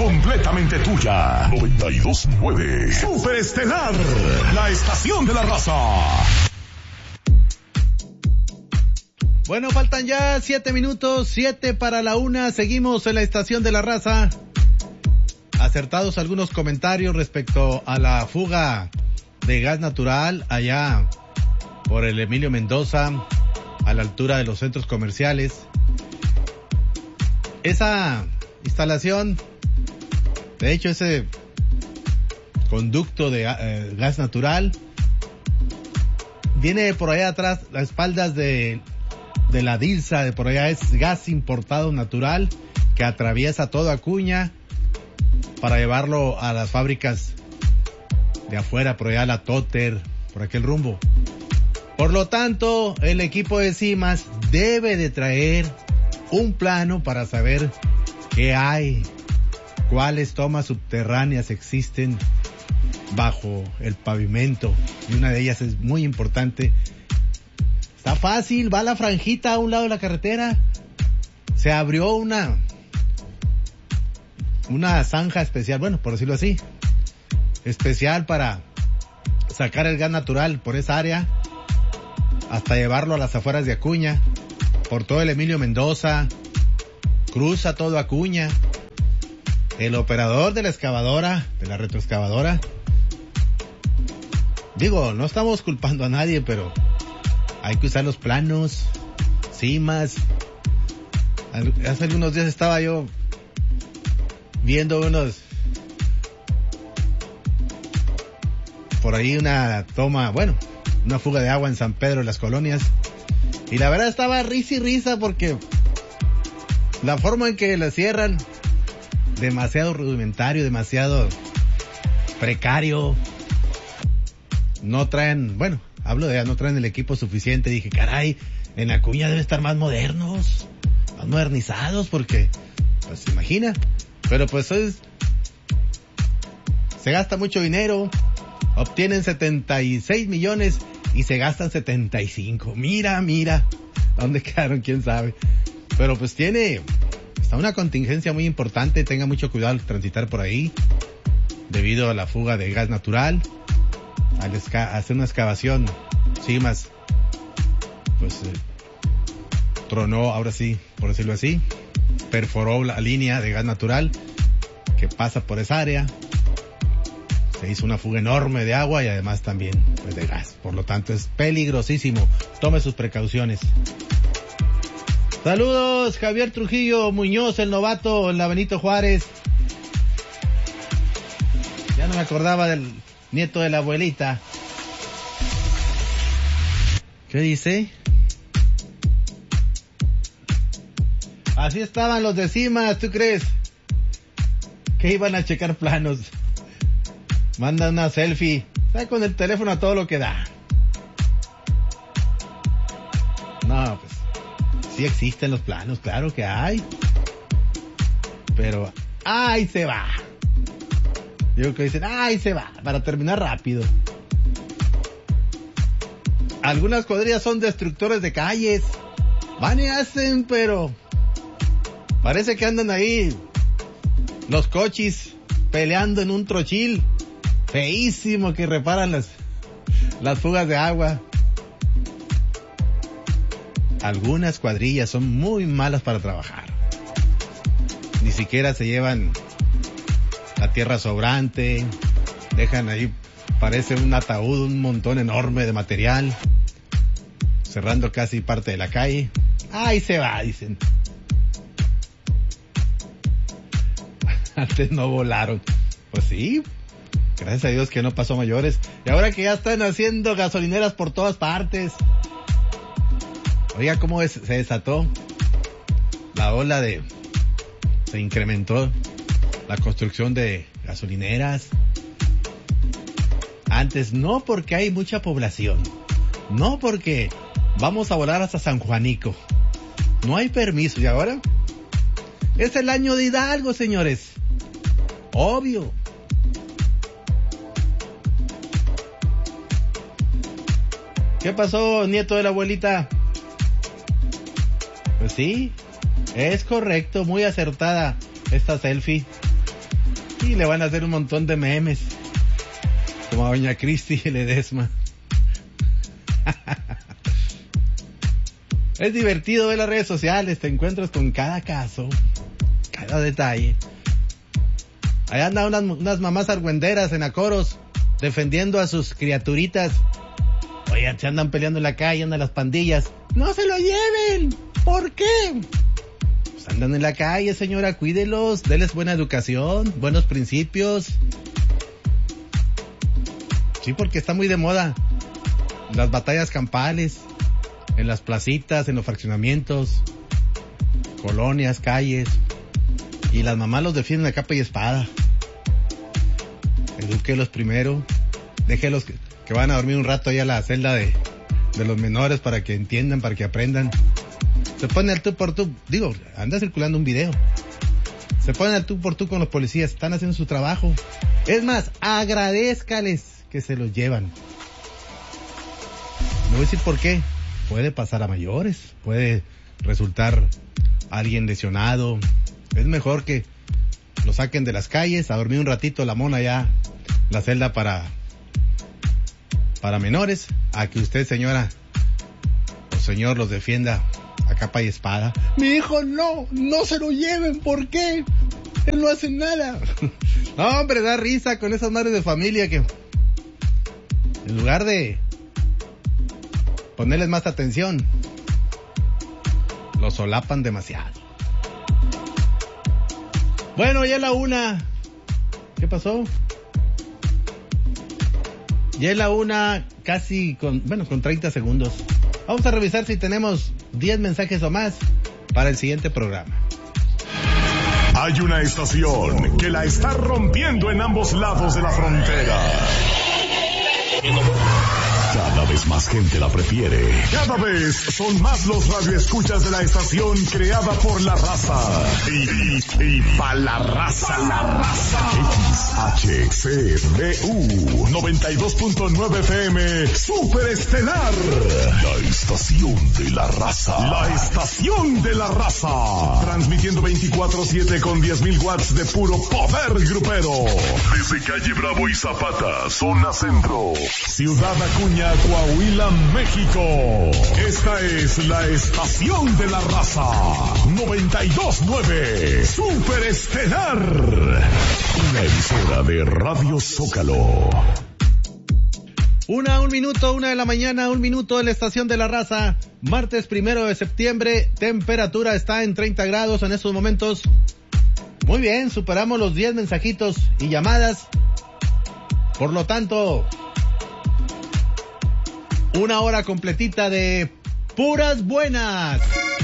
completamente tuya. 92.9 Super Estelar, la estación de la raza. Bueno, faltan ya 7 minutos, 7 para la 1. Seguimos en la estación de la raza. Acertados algunos comentarios respecto a la fuga de gas natural allá por el Emilio Mendoza, a la altura de los centros comerciales. Esa instalación, de hecho ese conducto de gas natural, viene por allá atrás, las espaldas de la DILSA, de por allá es gas importado natural que atraviesa toda Acuña para llevarlo a las fábricas de afuera, por allá la Totter, por aquel rumbo. Por lo tanto, el equipo de CIMAS debe de traer un plano para saber qué hay, cuáles tomas subterráneas existen bajo el pavimento, y una de ellas es muy importante. Está fácil, va la franjita a un lado de la carretera, se abrió una zanja especial, bueno, por decirlo así, especial para sacar el gas natural por esa área hasta llevarlo a las afueras de Acuña, por todo el Emilio Mendoza, cruza todo Acuña. El operador de la excavadora, de la retroexcavadora, digo, no estamos culpando a nadie, pero hay que usar los planos, CIMAS. Hace algunos días estaba yo viendo por ahí una toma, bueno, una fuga de agua en San Pedro de las Colonias, y la verdad estaba risa y risa porque la forma en que la cierran, demasiado rudimentario, demasiado precario. No traen, bueno, hablo de no traen el equipo suficiente. Dije, caray, en Acuña deben estar más modernos, más modernizados, porque, pues, se imagina. Pero pues se gasta mucho dinero, obtienen 76 millones y se gastan 75. Mira, ¿dónde quedaron? ¿Quién sabe? Pero pues está una contingencia muy importante, tenga mucho cuidado al transitar por ahí, debido a la fuga de gas natural. Al hacer una excavación, CIMAS, pues, tronó, ahora sí, por decirlo así, perforó la línea de gas natural que pasa por esa área. Se hizo una fuga enorme de agua y además también, pues, de gas. Por lo tanto, es peligrosísimo. Tome sus precauciones. Saludos, Javier Trujillo Muñoz, el novato en la Benito Juárez. Ya no me acordaba del nieto de la abuelita. ¿Qué dice? Así estaban los de CIMAS, ¿tú crees que iban a checar planos? Manda una selfie, está con el teléfono a todo lo que da. No, pues, sí existen los planos, claro que hay. Pero, ¡ay, se va! Yo creo que dicen, ¡ay, se va! Para terminar rápido. Algunas cuadrillas son destructores de calles. Van y hacen, pero parece que andan ahí los cochis peleando en un trochil. Feísimo que reparan las fugas de agua. Algunas cuadrillas son muy malas para trabajar. Ni siquiera se llevan la tierra sobrante. Dejan ahí, parece un ataúd, un montón enorme de material, cerrando casi parte de la calle. ¡Ay, se va!, dicen. Antes no volaron. Pues sí, gracias a Dios que no pasó mayores. Y ahora que ya están haciendo gasolineras por todas partes. Oiga, cómo se desató la ola se incrementó la construcción de gasolineras. Antes no, porque hay mucha población. No, porque vamos a volar hasta San Juanico. No hay permiso. Y ahora es el año de Hidalgo, señores. Obvio. ¿Qué pasó, nieto de la abuelita? Pues sí, es correcto, muy acertada esta selfie. Y le van a hacer un montón de memes. Como a doña Cristi Ledesma. Es divertido ver las redes sociales, te encuentras con cada caso, cada detalle. Ahí andan unas mamás argüenderas en Acoros, defendiendo a sus criaturitas. Oigan, se andan peleando en la calle, andan las pandillas. ¡No se lo lleven! ¿Por qué? Pues andan en la calle, señora, cuídelos, déles buena educación, buenos principios. Sí, porque está muy de moda las batallas campales, en las placitas, en los fraccionamientos, colonias, calles, y las mamás los defienden a capa y espada. Edúquelos primero, déjelos que van a dormir un rato ahí a la celda de los menores para que entiendan, para que aprendan. Se ponen al tú por tú, digo, anda circulando un video. Se ponen al tú por tú con los policías, están haciendo su trabajo. Es más, agradézcales que se los llevan. No voy a decir por qué. Puede pasar a mayores, puede resultar alguien lesionado. Es mejor que lo saquen de las calles, a dormir un ratito la mona ya, la celda para menores, a que usted, señora o señor, los defienda a capa y espada. Mi hijo no se lo lleven, ¿por qué? Él no hace nada. No, hombre, da risa con esas madres de familia que en lugar de ponerles más atención, los solapan demasiado. Bueno, ya es la 1. ¿Qué pasó? Ya es la 1, casi con 30 segundos. Vamos a revisar si tenemos 10 mensajes o más para el siguiente programa. Hay una estación que la está rompiendo en ambos lados de la frontera. Cada vez más gente la prefiere. Cada vez son más los radioescuchas de la estación creada por la raza. Y pa' la raza. XHCBU 92.9 FM Super Estelar. La estación de la raza. La estación de la raza. Transmitiendo 24/7 con 10,000 watts de puro poder grupero. Desde calle Bravo y Zapata, zona centro. Ciudad Acuña, Coahuila, México. Esta es la estación de la raza. 92.9 Super Estelar. Una emisora de Radio Zócalo. 1 de la mañana, 1 minuto en la estación de la raza. Martes 1 de septiembre. Temperatura está en 30 grados en estos momentos. Muy bien, superamos los 10 mensajitos y llamadas. Por lo tanto, 1 hora completita de puras buenas.